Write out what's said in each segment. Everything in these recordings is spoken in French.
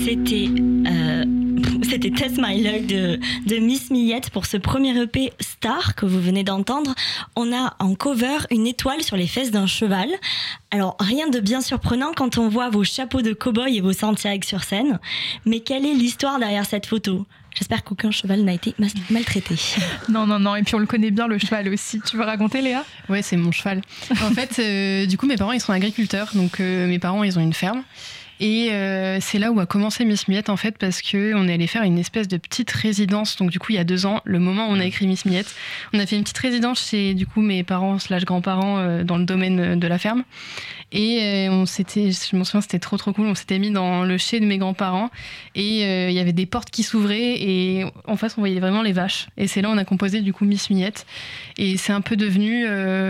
C'était c'était Test My Luck de Miss Millette pour ce premier EP Star que vous venez d'entendre. On a en cover une étoile sur les fesses d'un cheval. Alors rien de bien surprenant quand on voit vos chapeaux de cow-boy et vos Santiago sur scène. Mais quelle est l'histoire derrière cette photo ? J'espère qu'aucun cheval n'a été maltraité. Non. Et puis on le connaît bien, le cheval aussi. Tu veux raconter, Léa ? Ouais, c'est mon cheval. En fait, du coup, mes parents, ils sont agriculteurs. Donc, mes parents, ils ont une ferme. Et c'est là où a commencé Miss Millette, en fait, parce qu'on est allé faire une espèce de petite résidence. Donc, du coup, il y a 2 ans, le moment où on a écrit Miss Millette, on a fait une petite résidence chez, du coup, mes parents / grands-parents dans le domaine de la ferme. Et je me souviens, c'était trop cool. On s'était mis dans le chai de mes grands-parents et il y avait des portes qui s'ouvraient et en face, on voyait vraiment les vaches. Et c'est là où on a composé, du coup, Miss Millette. Et c'est un peu devenu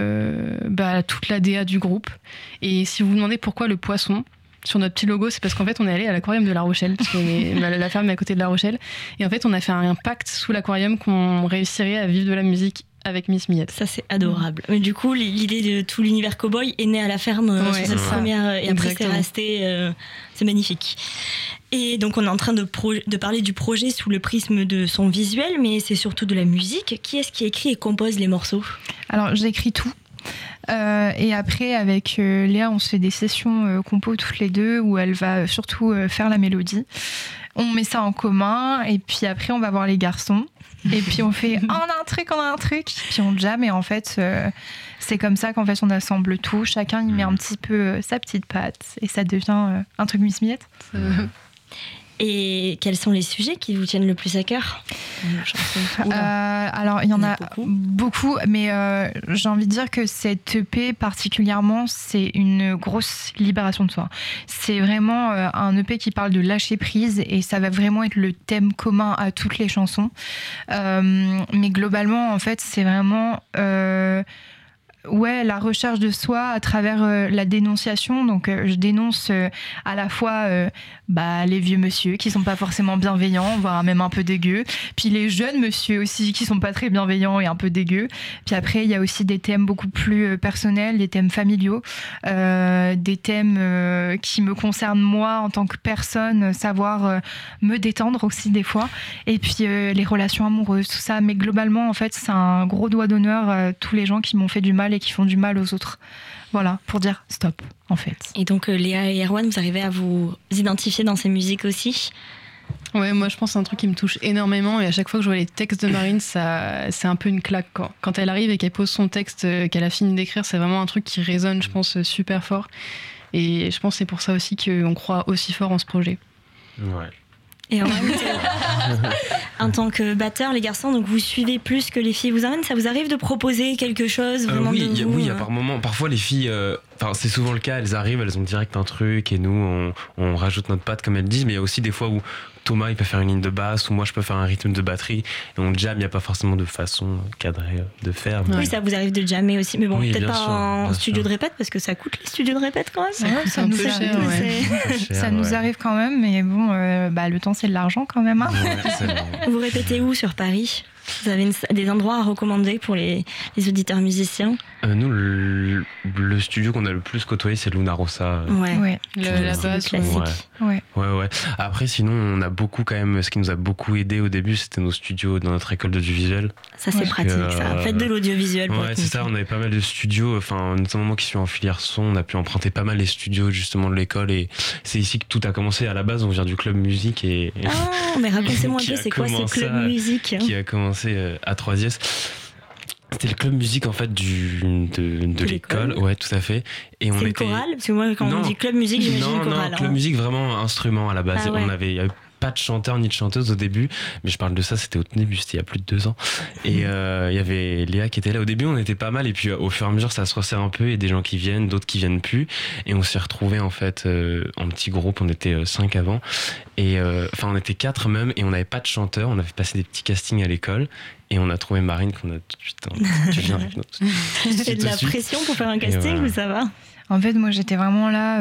toute la DA du groupe. Et si vous vous demandez pourquoi le poisson, sur notre petit logo, c'est parce qu'en fait on est allé à l'aquarium de La Rochelle, parce que la ferme est à côté de La Rochelle, et en fait on a fait un pacte sous l'aquarium qu'on réussirait à vivre de la musique avec Miss Millette. Ça c'est adorable. Mais du coup l'idée de tout l'univers cowboy est née à la ferme sur cette première, et après c'est resté, c'est magnifique. Et donc on est en train de parler du projet sous le prisme de son visuel, mais c'est surtout de la musique. Qui est-ce qui écrit et compose les morceaux ? Alors j'écris tout. Et après avec Léa on se fait des sessions compo toutes les deux où elle va surtout faire la mélodie, on met ça en commun et puis après on va voir les garçons et puis on fait on a un truc puis on jam et en fait c'est comme ça qu'en fait on assemble tout, chacun y met un petit peu sa petite patte et ça devient un truc Miss Millette. Et quels sont les sujets qui vous tiennent le plus à cœur ? Alors, il y en a beaucoup, mais j'ai envie de dire que cette EP particulièrement, c'est une grosse libération de soi. C'est vraiment un EP qui parle de lâcher prise et ça va vraiment être le thème commun à toutes les chansons. Mais globalement, en fait, c'est vraiment... la recherche de soi à travers la dénonciation. Donc je dénonce à la fois les vieux monsieur qui sont pas forcément bienveillants, voire même un peu dégueux, puis les jeunes monsieur aussi qui sont pas très bienveillants et un peu dégueux. Puis après il y a aussi des thèmes beaucoup plus personnels, des thèmes familiaux, des thèmes qui me concernent moi en tant que personne, savoir me détendre aussi des fois, et puis les relations amoureuses, tout ça. Mais globalement en fait c'est un gros doigt d'honneur à tous les gens qui m'ont fait du mal et qui font du mal aux autres. Voilà, pour dire stop, en fait. Et donc, Léa et Erwan, vous arrivez à vous identifier dans ces musiques aussi ? Ouais, moi je pense que c'est un truc qui me touche énormément et à chaque fois que je vois les textes de Marine, c'est un peu une claque. Quand elle arrive et qu'elle pose son texte qu'elle a fini d'écrire, c'est vraiment un truc qui résonne, je pense, super fort. Et je pense que c'est pour ça aussi qu'on croit aussi fort en ce projet. Ouais. Et en tant que batteur, les garçons, donc vous suivez plus que les filles vous amènent. Ça vous arrive de proposer quelque chose vraiment Oui, par moment. Parfois les filles, c'est souvent le cas. Elles arrivent, elles ont direct un truc et nous on rajoute notre patte comme elles disent. Mais il y a aussi des fois où Thomas il peut faire une ligne de basse ou moi je peux faire un rythme de batterie et on jam. Il n'y a pas forcément de façon cadrée de faire. Mais... Oui, ça vous arrive de jammer aussi, mais bon, oui, peut-être pas sûr, en studio de répète parce que ça coûte les studios de répète quand même. Ça nous arrive. Ça nous arrive quand même, mais bon, le temps c'est de l'argent quand même. Hein. Ouais, vous répétez où sur Paris ? Vous avez des endroits à recommander pour les auditeurs musiciens ? Nous, le studio qu'on a le plus côtoyé, c'est Luna Rossa. Ouais. La base, classique. Ouais. Après, sinon, on a beaucoup quand même. Ce qui nous a beaucoup aidé au début, c'était nos studios dans notre école d'audiovisuel. Ça, c'est pratique. Ça. Faites de l'audiovisuel. Ouais, c'est ça. On avait pas mal de studios. Enfin, notamment moi qui suis en filière son, on a pu emprunter pas mal les studios justement de l'école. Et c'est ici que tout a commencé. À la base, on vient du club musique et. Ah, mais racontez-moi un peu, c'est quoi ce club musique ? Qui a commencé à 3e. C'était le club musique en fait de l'école, ouais, tout à fait. Et on c'est était... chorale parce que moi quand on dit club musique, j'imagine chorale. Non, club musique vraiment instrument à la base. Il y avait pas de chanteur ni de chanteuse au début, mais je parle de ça, c'était au début, c'était il y a plus de 2 ans. Et il y avait Léa qui était là. Au début, on était pas mal, et puis au fur et à mesure, ça se resserre un peu. Il y a des gens qui viennent, d'autres qui viennent plus, et on s'est retrouvés en fait en petit groupe. On était 5 avant, et on était 4 même, et on n'avait pas de chanteur. On avait passé des petits castings à l'école. Et on a trouvé Marine qu'on a tout de suite. Tu viens avec nous. C'est de la pression pour faire un casting ou ça va ? En fait, moi, j'étais vraiment là.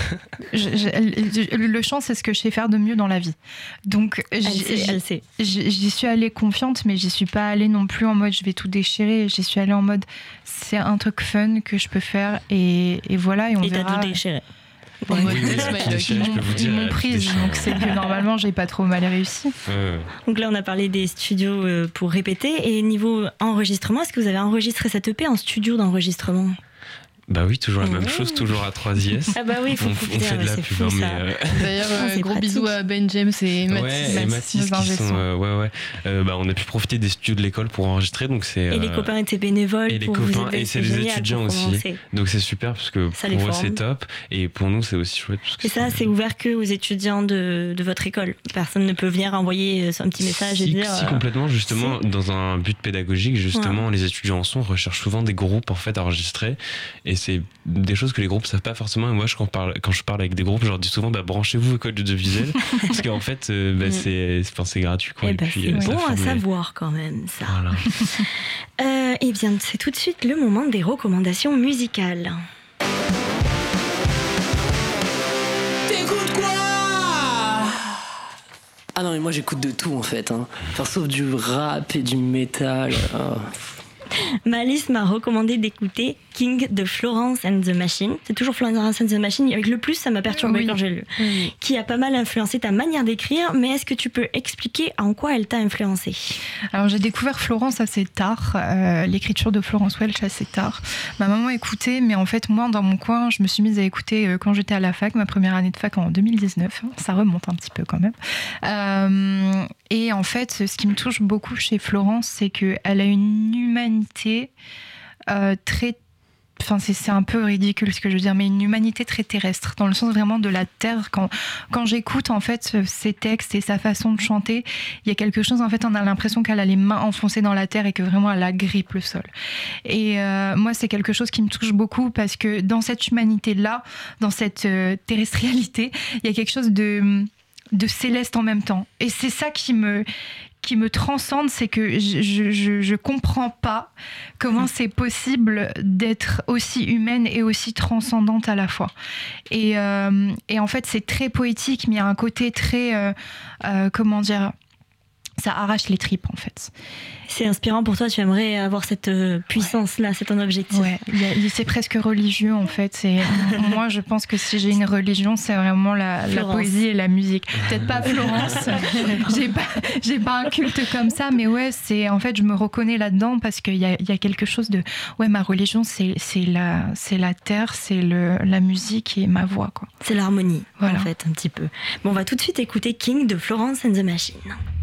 Le chant, c'est ce que je sais faire de mieux dans la vie. Donc, elle sait. J'y suis allée confiante, mais j'y suis pas allée non plus en mode je vais tout déchirer. J'y suis allée en mode c'est un truc fun que je peux faire et voilà. Et on verra. T'as tout déchiré. En mode Oui, Test My Akil et Luck. Chéri, je peux vous Ils dire. m'ont prise, donc c'est que normalement j'ai pas trop mal réussi. Donc là, on a parlé des studios pour répéter. Et niveau enregistrement, est-ce que vous avez enregistré cette EP en studio d'enregistrement? Bah oui, toujours la même chose, toujours à 3IS. Ah bah oui, il faut on profiter, fait de la c'est pub, fou, hein, ça. D'ailleurs, c'est gros pratique. bisous à Ben James et Mathis. Ouais, et Mathis nos qui ingé sont sons. bah on a pu profiter des studios de l'école pour enregistrer, donc c'est Et les copains étaient bénévoles et les pour vous copains, aider, et c'est les génial étudiants pour aussi. commencer. donc c'est super parce que Ça les pour eux forme. c'est top et pour nous c'est aussi chouette parce que Et ça, c'est ouvert que aux étudiants de votre école. Personne ne peut venir envoyer un petit message et si, dire. si, complètement, justement, dans un but pédagogique, justement, les étudiants en son recherchent souvent des groupes en fait à enregistrer, et c'est des choses que les groupes savent pas forcément. Et moi, quand je parle avec des groupes, je leur dis souvent, branchez-vous école d'audiovisuel, parce qu'en fait, c'est gratuit, quoi. Eh ben, puis, c'est ça bon à forme les- savoir quand même, ça. Voilà. Eh bien, c'est tout de suite le moment des recommandations musicales. T'écoutes quoi? Ah non, mais moi j'écoute de tout en fait. Enfin, sauf du rap et du métal. Malice m'a recommandé d'écouter King de Florence and the Machine. C'est toujours Florence and the Machine. Avec le plus, ça m'a perturbé Oui. quand j'ai lu. Oui. Qui a pas mal influencé ta manière d'écrire, mais est-ce que tu peux expliquer en quoi elle t'a influencé? Alors j'ai découvert Florence assez tard, l'écriture de Florence Welch assez tard. Ma maman écoutait, mais en fait moi dans mon coin, je me suis mise à écouter quand j'étais à la fac, ma première année de fac en 2019. Ça remonte un petit peu quand même. Et en fait, ce qui me touche beaucoup chez Florence, c'est qu'elle a une humanité très... Enfin, c'est un peu ridicule ce que je veux dire, mais une humanité très terrestre, dans le sens vraiment de la terre. Quand j'écoute en fait ses textes et sa façon de chanter, il y a quelque chose, en fait, on a l'impression qu'elle a les mains enfoncées dans la terre et que vraiment elle agrippe le sol. Et moi, c'est quelque chose qui me touche beaucoup parce que dans cette humanité-là, dans cette terrestrialité, il y a quelque chose de céleste en même temps. Et c'est ça qui me transcende, c'est que je comprends pas comment c'est possible d'être aussi humaine et aussi transcendante à la fois. Et en fait, c'est très poétique, mais il y a un côté très... comment dire ? Ça arrache les tripes, en fait. C'est inspirant pour toi, tu aimerais avoir cette puissance-là, c'est ton objectif. Ouais, c'est presque religieux, en fait. Et moi, je pense que si j'ai une religion, c'est vraiment la poésie et la musique. Peut-être pas Florence, j'ai pas un culte comme ça, mais ouais, en fait, je me reconnais là-dedans parce qu'il y a quelque chose de... Ouais, ma religion, c'est la terre, c'est la musique et ma voix, quoi. C'est l'harmonie, voilà. en fait, un petit peu. Bon, on va tout de suite écouter King de Florence and the Machine.